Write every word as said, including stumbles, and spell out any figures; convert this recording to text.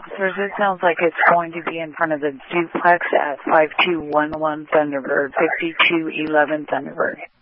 officers, it sounds like it's going to be in front of the duplex at five two one one Thunderbird, fifty-two eleven Thunderbird.